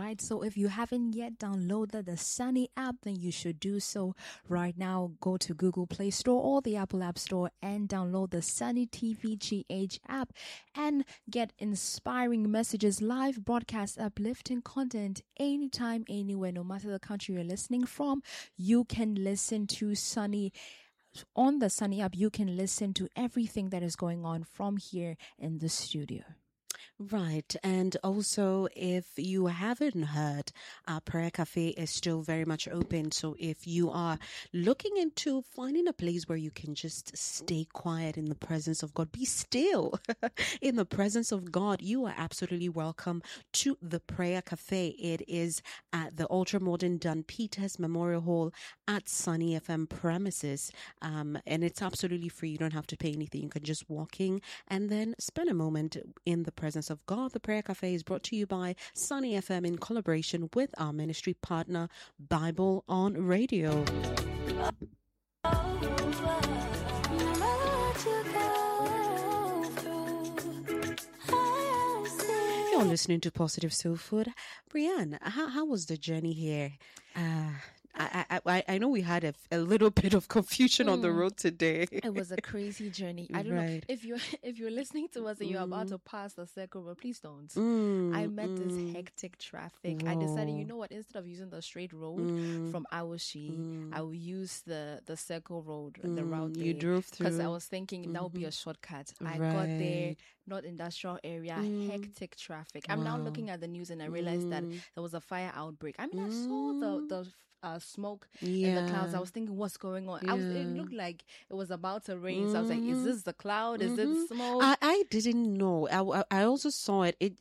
right? So if you haven't yet downloaded the Sunny app, then you should do so right now. Go to Google Play Store or the Apple App Store and download the Sunny TVGH app and get inspiring messages, live broadcast, uplifting content anytime, anywhere, no matter the country you're listening from. You can listen to Sunny. On the Sunny app, you can listen to everything that is going on from here in the studio. Right. And also, if you haven't heard, our prayer cafe is still very much open. So if you are looking into finding a place where you can just stay quiet in the presence of God, be still in the presence of God, you are absolutely welcome to the prayer cafe. It is at the ultra modern Dun Peters Memorial Hall at Sunny FM premises. And it's absolutely free. You don't have to pay anything. You can just walk in and then spend a moment in the presence of God. The Prayer Cafe is brought to you by Sunny FM in collaboration with our ministry partner, Bible on Radio. You're listening to Positive Soul Food. Brianne, how was the journey here? I know we had a little bit of confusion on the road today. It was a crazy journey. I don't know if you're listening to us and you're about to pass the circle road, please don't. I met this hectic traffic. Whoa. I decided, you know what, instead of using the straight road from Awoshi, I will use the circle road, the route there. You drove through because I was thinking that would be a shortcut. I got there, not industrial area, hectic traffic. I'm now looking at the news and I realized that there was a fire outbreak. I mean, I saw the smoke in the clouds. I was thinking, what's going on? It looked like it was about to rain. So I was like, is this the cloud? Is it smoke? I didn't know. I also saw it. It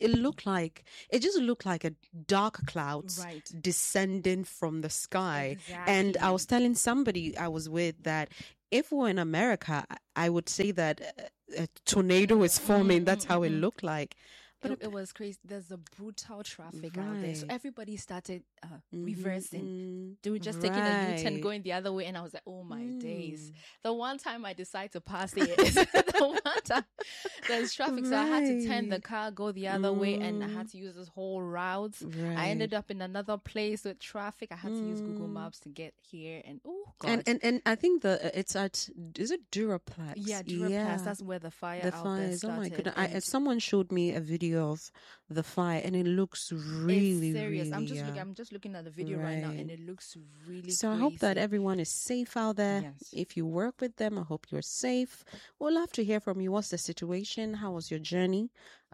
just looked like a dark cloud descending from the sky. Exactly. And I was telling somebody I was with that if we're in America, I would say that a tornado is forming. That's how it looked like. But it was crazy. There's a brutal traffic out there. So everybody started reversing. They were just taking a U-turn going the other way. And I was like, oh my days. The one time I decided to pass it, the one time there's traffic. So I had to turn the car, go the other way. And I had to use this whole route. I ended up in another place with traffic. I had to use Google Maps to get here. And oh God. And I think it's at, is it Duraplex? Yeah, Duraplex. That's where the fire out there started. Oh my goodness. Someone showed me a video of the fire and it looks really serious. Really, I'm just looking at the video right now and it looks really so crazy. I hope that everyone is safe out there. Yes. If you work with them, I hope you're safe. We'll love to hear from you. What's the situation? How was your journey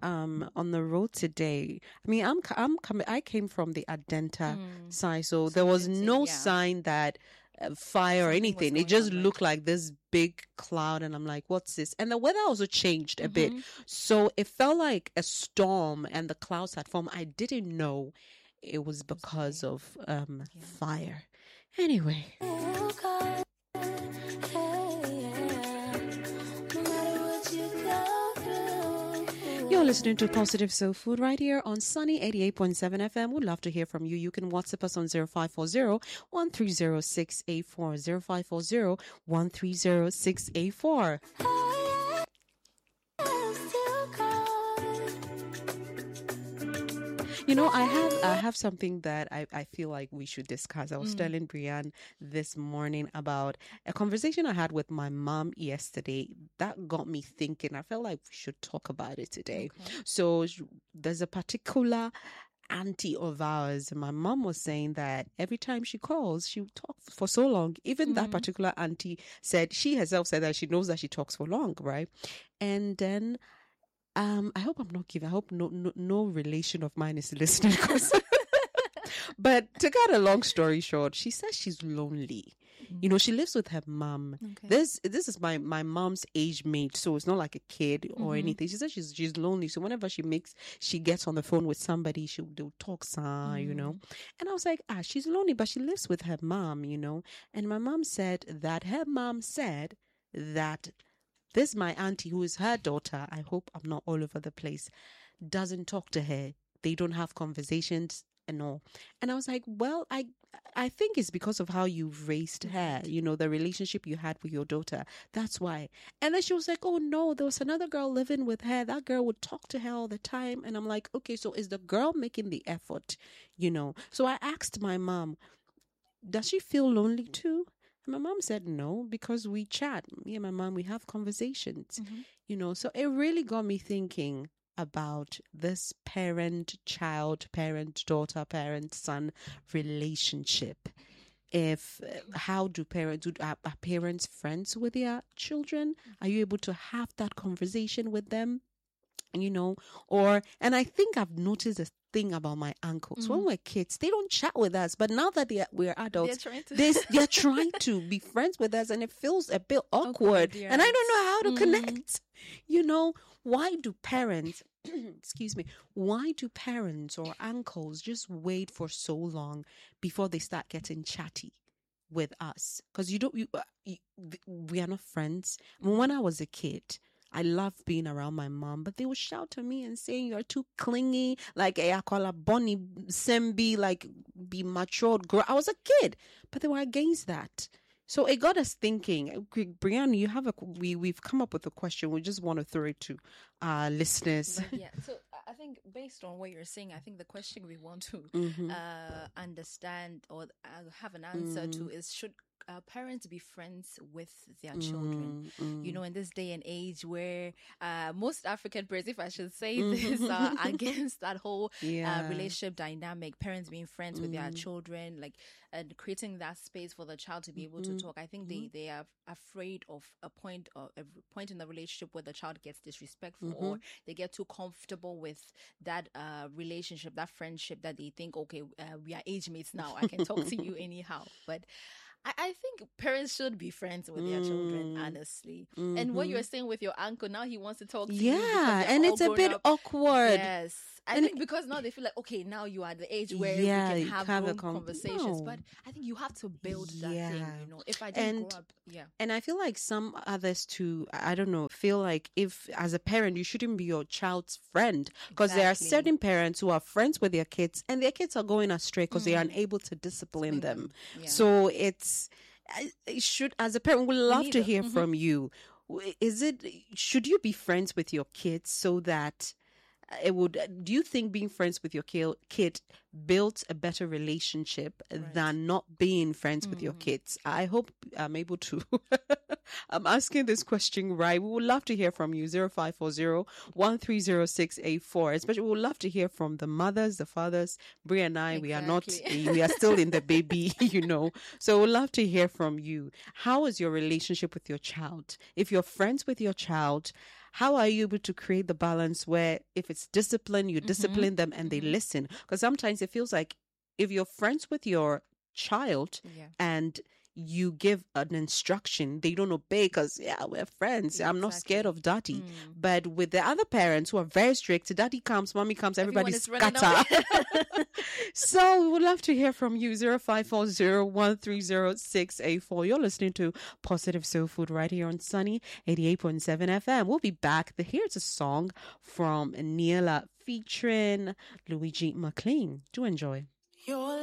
on the road today? I mean, I came from the Adenta side, so there was no sign that fire or anything. It just looked like this big cloud and I'm like, what's this? And the weather also changed a bit, so it felt like a storm and the clouds had formed. I didn't know it was because of fire. Anyway, you're listening to Positive Soul Food right here on Sunny 88.7 FM. We'd love to hear from you. You can WhatsApp us on 0540-130-684, 0540-130-684. You know, I have something that I feel like we should discuss. I was telling Brianne this morning about a conversation I had with my mom yesterday that got me thinking. I felt like we should talk about it today. Okay. So there's a particular auntie of ours. My mom was saying that every time she calls, she talks for so long. Even that particular auntie said, she herself said that she knows that she talks for long, right? And then I hope I'm not giving. I hope no relation of mine is listening. But to cut a long story short, she says she's lonely. You know, she lives with her mom. Okay. This is my mom's age mate, so it's not like a kid or anything. She says she's lonely. So whenever she gets on the phone with somebody, they'll talk you know. And I was like, she's lonely, but she lives with her mom, you know. And my mom said that her mom said that this my auntie, who is her daughter, I hope I'm not all over the place, doesn't talk to her. They don't have conversations and all. And I was like, well, I think it's because of how you've raised her, you know, the relationship you had with your daughter. That's why. And then she was like, oh no, there was another girl living with her. That girl would talk to her all the time. And I'm like, okay, so is the girl making the effort, you know? So I asked my mom, does she feel lonely too? And my mom said no, because we chat. Me and my mom, we have conversations, you know. So it really got me thinking about this parent-child, parent-daughter, parent-son relationship. If how do parents are parents friends with their children? Are you able to have that conversation with them? You know, and I think I've noticed a thing about my uncles. When we're kids, they don't chat with us, but now that we're adults, they're trying to be friends with us, and it feels a bit awkward. Yes. And I don't know how to connect. You know, why do parents excuse me, why do parents or uncles just wait for so long before they start getting chatty with us? Because we are not friends. When I was a kid, I loved being around my mom, but they would shout at me and saying, you're too clingy, like, I call her Bonnie Sembi, like, be matured, girl. I was a kid, but they were against that. So it got us thinking. Brianna, we've come up with a question. We just want to throw it to our listeners. Yeah, so I think based on what you're saying, I think the question we want to understand or have an answer to is, should parents be friends with their children? You know, in this day and age where most African parents, if I should say this, are against that whole relationship dynamic, parents being friends with their children, like, and creating that space for the child to be able to talk. I think they are afraid of a point in the relationship where the child gets disrespectful or they get too comfortable with that relationship, that friendship, that they think, okay, we are age mates now, I can talk to you anyhow. But I think parents should be friends with their children, honestly. And what you're saying with your uncle, now he wants to talk to you. Yeah, and it's a bit awkward. Yes. I think because now they feel like, okay, now you are the age where we can have grown conversations. No. But I think you have to build that thing, you know. If I didn't grow up, And I feel like some others too, I don't know, feel like if as a parent, you shouldn't be your child's friend. Because there are certain parents who are friends with their kids and their kids are going astray because they are unable to discipline them. Yeah. So as a parent, we'd love to hear from you. Should you be friends with your kids so that do you think being friends with your kid builds a better relationship than not being friends with your kids? I hope I'm able to. I'm asking this question right. We would love to hear from you. 0540-130-684. Especially, we would love to hear from the mothers, the fathers. Bri and I, we are still in the baby, you know. So we'd love to hear from you. How is your relationship with your child? If you're friends with your child, how are you able to create the balance where if it's discipline, you discipline them and they listen? Because sometimes it feels like if you're friends with your child and you give an instruction, they don't obey because, we're friends. I'm not scared of daddy. But with the other parents who are very strict, daddy comes, mommy comes, everybody's scatter. So we would love to hear from you. 0540-130-684. You're listening to Positive Soul Food right here on Sunny 88.7 FM. We'll be back. Here's a song from Niela featuring Luigi McLean. Do enjoy.